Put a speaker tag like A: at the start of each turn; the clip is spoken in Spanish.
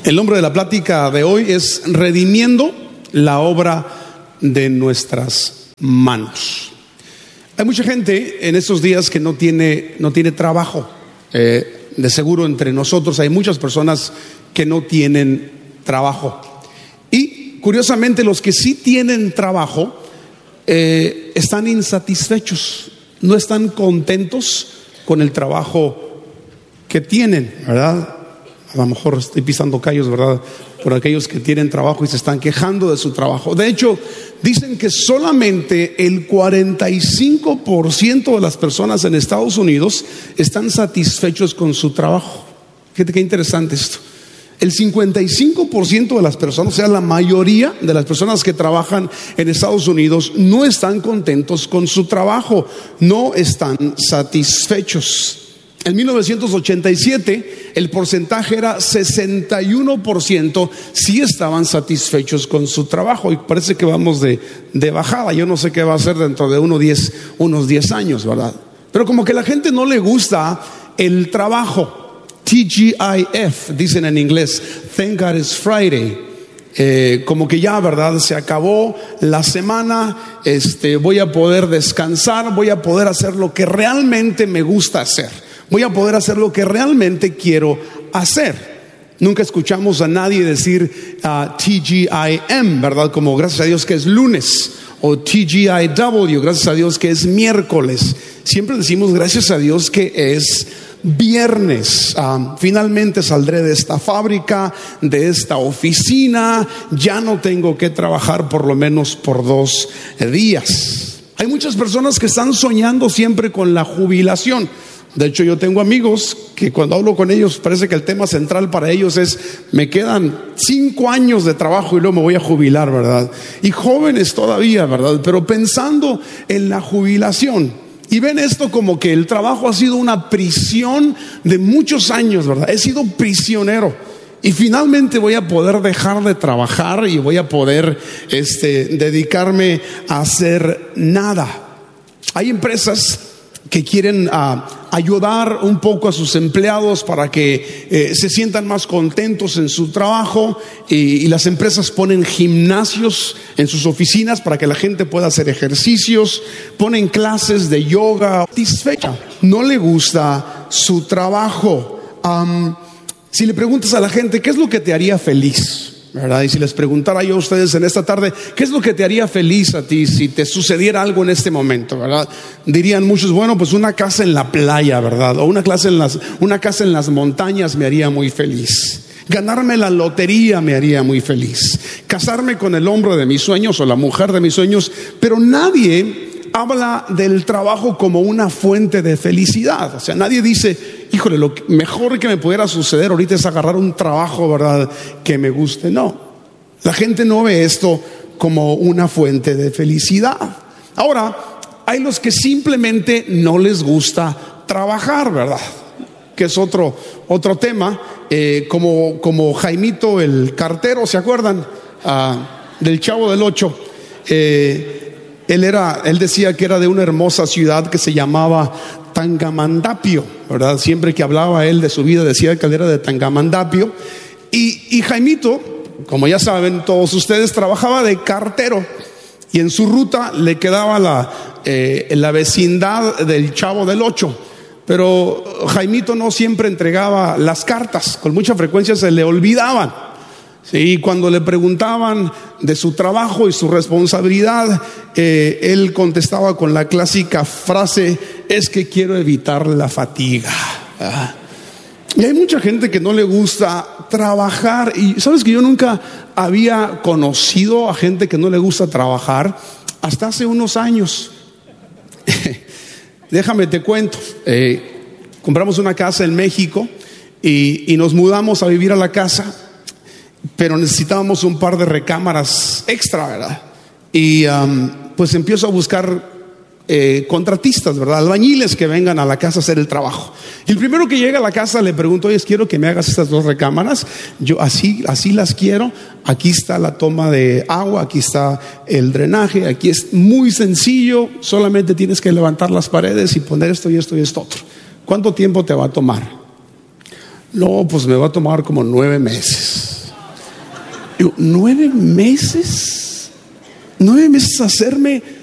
A: El nombre de la plática de hoy es redimiendo la obra de nuestras manos. Hay mucha gente en estos días que no tiene trabajo. De seguro entre nosotros hay muchas personas que no tienen trabajo. Y curiosamente los que sí tienen trabajo están insatisfechos, no están contentos con el trabajo que tienen, ¿verdad? A lo mejor estoy pisando callos, ¿verdad? Por aquellos que tienen trabajo y se están quejando de su trabajo. De hecho, dicen que solamente el 45% de las personas en Estados Unidos están satisfechos con su trabajo. Fíjate qué interesante esto. El 55% de las personas, o sea, la mayoría de las personas que trabajan en Estados Unidos no están contentos con su trabajo, no están satisfechos. En 1987 el porcentaje era 61%, sí estaban satisfechos con su trabajo, y parece que vamos de bajada. Yo no sé qué va a ser dentro de unos 10 años, ¿verdad? Pero como que a la gente no le gusta el trabajo. TGIF, dicen en inglés, Thank God It's Friday. Como que ya, ¿verdad? Se acabó la semana, voy a poder descansar, voy a poder hacer lo que realmente me gusta hacer. Voy a poder hacer lo que realmente quiero hacer. Nunca escuchamos a nadie decir TGIM, ¿verdad? Como gracias a Dios que es lunes. O TGIW, gracias a Dios que es miércoles. Siempre decimos gracias a Dios que es viernes. Finalmente saldré de esta fábrica, de esta oficina. Ya no tengo que trabajar por lo menos por 2 días. Hay muchas personas que están soñando siempre con la jubilación. De hecho, yo tengo amigos que cuando hablo con ellos parece que el tema central para ellos es: me quedan 5 años de trabajo y luego me voy a jubilar, ¿verdad? Y jóvenes todavía, ¿verdad? Pero pensando en la jubilación. Y ven esto como que el trabajo ha sido una prisión de muchos años, ¿verdad? He sido prisionero y finalmente voy a poder dejar de trabajar y voy a poder dedicarme a hacer nada. Hay empresas que quieren ayudar un poco a sus empleados para que se sientan más contentos en su trabajo, y las empresas ponen gimnasios en sus oficinas para que la gente pueda hacer ejercicios, ponen clases de yoga. Satisfecha, no le gusta su trabajo. Si le preguntas a la gente, ¿qué es lo que te haría feliz? ¿Verdad? Y si les preguntara yo a ustedes en esta tarde, ¿qué es lo que te haría feliz a ti si te sucediera algo en este momento? ¿Verdad? Dirían muchos, bueno, pues una casa en la playa, ¿verdad? O una casa en las montañas me haría muy feliz. Ganarme la lotería me haría muy feliz. Casarme con el hombre de mis sueños o la mujer de mis sueños. Pero nadie habla del trabajo como una fuente de felicidad. O sea, nadie dice, híjole, lo mejor que me pudiera suceder ahorita es agarrar un trabajo, ¿verdad?, que me guste. No, la gente no ve esto como una fuente de felicidad. Ahora, hay los que simplemente no les gusta trabajar, ¿verdad? Que es otro tema, como Jaimito el cartero, ¿se acuerdan? Del Chavo del Ocho. Él decía que era de una hermosa ciudad que se llamaba Tangamandapio, ¿verdad? Siempre que hablaba él de su vida decía que él era de Tangamandapio. Y Jaimito, como ya saben todos ustedes, trabajaba de cartero, y en su ruta le quedaba la vecindad del Chavo del Ocho. Pero Jaimito no siempre entregaba las cartas, con mucha frecuencia se le olvidaban. Sí, cuando le preguntaban de su trabajo y su responsabilidad, él contestaba con la clásica frase: es que quiero evitar la fatiga. Y hay mucha gente que no le gusta trabajar. Y sabes que yo nunca había conocido a gente que no le gusta trabajar hasta hace unos años. Déjame te cuento. Compramos una casa en México y nos mudamos a vivir a la casa, pero necesitábamos un par de recámaras extra, ¿verdad? Y pues empiezo a buscar contratistas, ¿verdad? Albañiles que vengan a la casa a hacer el trabajo. Y el primero que llega a la casa le pregunto: oye, quiero que me hagas estas 2 recámaras. Yo así las quiero. Aquí está la toma de agua, aquí está el drenaje, aquí es muy sencillo. Solamente tienes que levantar las paredes y poner esto y esto y esto otro. ¿Cuánto tiempo te va a tomar? No, pues me va a tomar como 9 meses. Digo, 9 meses. 9 meses hacerme